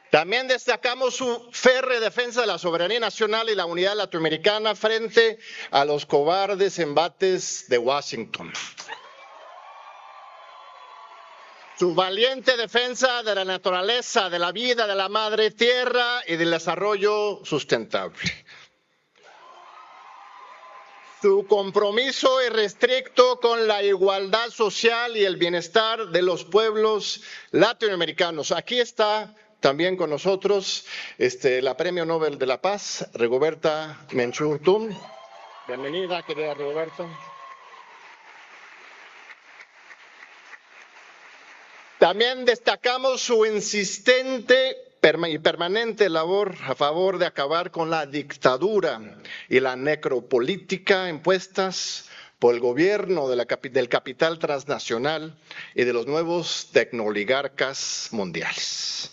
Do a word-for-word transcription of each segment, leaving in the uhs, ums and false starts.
También destacamos su férrea defensa de la soberanía nacional y la unidad latinoamericana frente a los cobardes embates de Washington. Su valiente defensa de la naturaleza, de la vida, de la madre tierra y del desarrollo sustentable. Su compromiso irrestricto con la igualdad social y el bienestar de los pueblos latinoamericanos. Aquí está también con nosotros este, la Premio Nobel de la Paz, Rigoberta Menchú Tum. Bienvenida, querida Rigoberta. También destacamos su insistente y permanente labor a favor de acabar con la dictadura y la necropolítica impuestas por el gobierno de la, del capital transnacional y de los nuevos tecnooligarcas mundiales.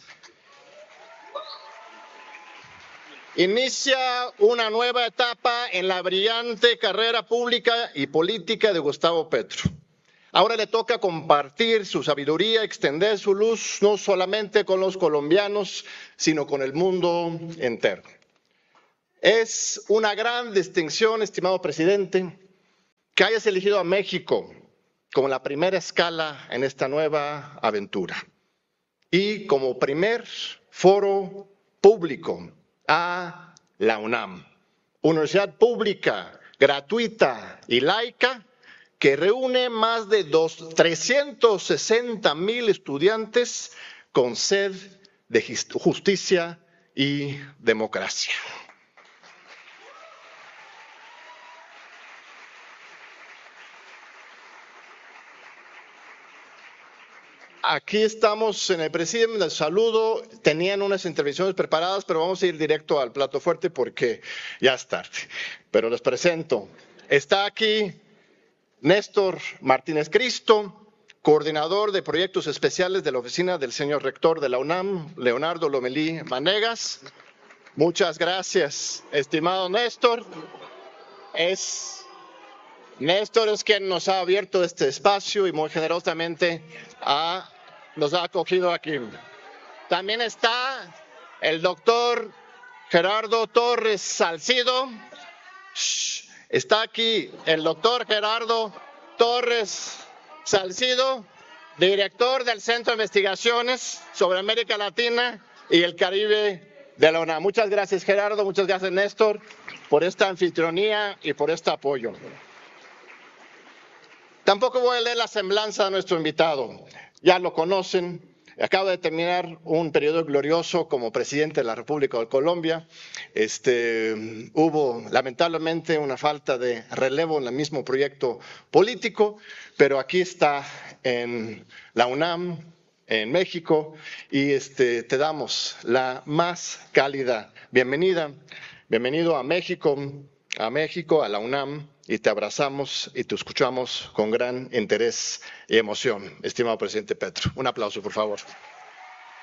Inicia una nueva etapa en la brillante carrera pública y política de Gustavo Petro. Ahora le toca compartir su sabiduría, extender su luz no solamente con los colombianos, sino con el mundo entero. Es una gran distinción, estimado presidente, que hayas elegido a México como la primera escala en esta nueva aventura y como primer foro público a la UNAM, universidad pública, gratuita y laica, que reúne más de trescientos sesenta mil estudiantes con sed de justicia y democracia. Aquí estamos en el Presidium, les saludo. Tenían unas intervenciones preparadas, pero vamos a ir directo al plato fuerte porque ya es tarde. Pero les presento. Está aquí Néstor Martínez Cristo, coordinador de proyectos especiales de la oficina del señor rector de la UNAM, Leonardo Lomelí Vanegas. Muchas gracias, estimado Néstor. Es, Néstor es quien nos ha abierto este espacio y muy generosamente ha, nos ha acogido aquí. También está el doctor Gerardo Torres Salcido. Shh. Está aquí el doctor Gerardo Torres Salcido, director del Centro de Investigaciones sobre América Latina y el Caribe de la UNAM. Muchas gracias, Gerardo, muchas gracias, Néstor, por esta anfitrionía y por este apoyo. Tampoco voy a leer la semblanza de nuestro invitado, ya lo conocen. Acaba de terminar un periodo glorioso como presidente de la República de Colombia. Este, hubo lamentablemente una falta de relevo en el mismo proyecto político, pero aquí está en la UNAM, en México, y este, te damos la más cálida bienvenida. Bienvenido a México, a México, a la UNAM, y te abrazamos y te escuchamos con gran interés y emoción, estimado presidente Petro. Un aplauso, por favor.